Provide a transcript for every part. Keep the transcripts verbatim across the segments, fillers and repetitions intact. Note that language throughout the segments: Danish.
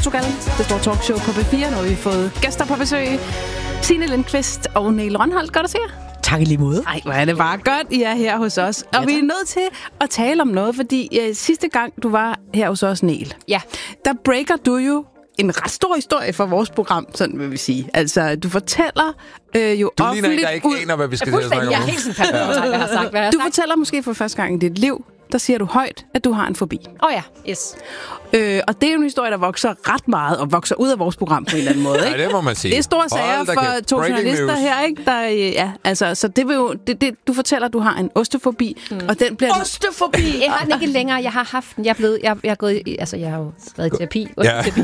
Portugal, det store talkshow på B fire. Nu har vi fået gæster på besøg. Signe Lindqvist og Niel Rønholdt. Godt at se jer. Tak i lige måde. Ej, hvor er det bare godt, I er her hos os. Og ja, vi er nødt til at tale om noget, fordi uh, sidste gang, du var her hos os, Niel, ja. der breaker du jo en ret stor historie for vores program, sådan vil vi sige. Altså, du fortæller øh, jo du offentligt... Du ligner en, der ikke aner, hvad vi skal til at snakke om. Jeg er helt sådan perfekt, hvad jeg har sagt. Hvad jeg har du sagt. fortæller måske for første gang i dit liv, der siger du højt, at du har en fobi. Åh oh, ja, yes. Øh, og det er jo en historie, der vokser ret meget, og vokser ud af vores program på en eller anden måde, ikke? Ja, det må man sige. Det er store sager for to journalister her, ikke? Der, ja, altså, så det vil jo... Det, det, du fortæller, at du har en ostefobi, mm. og den bliver... Ostefobi! Jeg har den ikke længere. Jeg har haft den. Jeg er blevet... Jeg, jeg er gået i, altså, jeg har jo været i terapi. Osteterapi.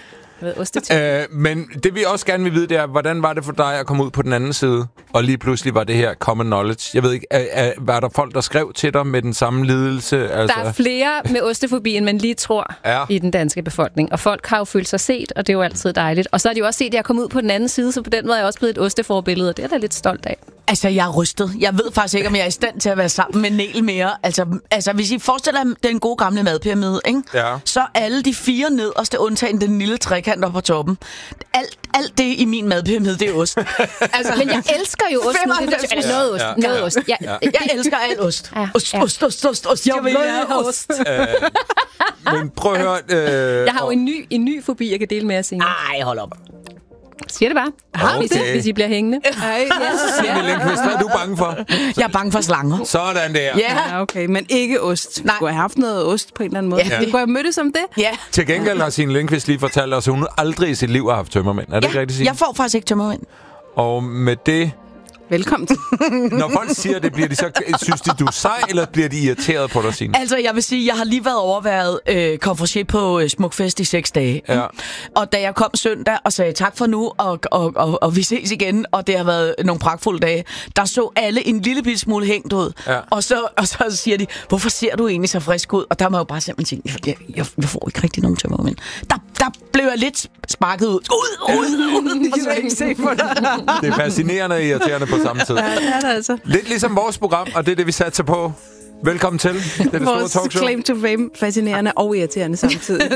Øh, men det vi også gerne vil vide, det er, hvordan var det for dig at komme ud på den anden side, og lige pludselig var det her common knowledge? Jeg ved ikke, er, er, var der folk, der skrev til dig med den samme lidelse? Altså? Der er flere med ostefobi, end man lige tror ja. i den danske befolkning. Og folk har jo følt sig set, og det er jo altid dejligt. Og så har de jo også set, at jeg er kommet ud på den anden side, så på den måde er jeg også blevet et osteforbillede, og det er jeg da lidt stolt af. Altså, jeg er rystet. Jeg ved faktisk ikke, om jeg er i stand til at være sammen med Niel mere. Altså, altså hvis I forestiller jer den gode gamle madpyramide, ikke? Ja. Så alle de fire nederste, undtagen den lille trekant op på toppen. Alt, alt det i min madpyramide, det er ost. Altså, men jeg elsker jo ost. femoghalvfems Eller noget ost. Ja. Noget ost. Ja. Jeg elsker alt ost. Ja. Ost, Ja. ost, ost, ost, ost. Jeg vil have ost. Øh, men prøv at høre... Øh, Jeg har jo en ny, en ny fobi, jeg kan dele med jer, Signe. Ej, hold op. Siger det bare. Okay. Hvis, I, hvis I bliver hængende. Ej, Signe Lindqvist, hvad er du bange for? Jeg er bange for slanger. Sådan der. Ja. Ja, okay, men ikke ost. Nej. Du har haft noget ost på en eller anden måde. Ja. Vi kunne have mødtes om det. Ja. Til gengæld har Signe Lindqvist lige fortalt os, at hun aldrig i sit liv har haft tømmermænd. Er det ikke Ja, rigtigt, Signe? jeg får faktisk ikke tømmermænd. Og med det... Velkommen til. Når folk siger det, bliver de så... Synes de, du er sej, eller bliver de irriteret på dig, Signe? Altså, jeg vil sige, jeg har lige været overværet øh, konferencier på øh, Smukfest i seks dage. Ja. Og da jeg kom søndag og sagde tak for nu, og, og, og, og vi ses igen, og det har været nogle pragtfulde dage, der så alle en lille bitte smule hængt ud. Ja. Og, så, og så siger de, hvorfor ser du egentlig så frisk ud? Og der må jeg jo bare simpelthen tænke, jeg, jeg, jeg får ikke rigtig nogen tømmermænd. Der, der blev jeg lidt sparket ud. Ud, ud, ud. Og så ikke se på dig. Det er fascinerende og irriterende på samme tid. Ja, det er det altså. Lidt ligesom vores program, og det er det, vi satser på. Velkommen til. Det er det store Vores talkshow. claim to fame. Fascinerende og irriterende samtidig.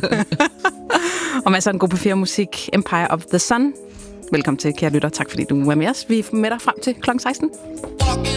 Og masser af en god P fire musik. Empire of the Sun. Velkommen til, kære lytter. Tak fordi du er med os. Vi er med dig frem til klokken seksten.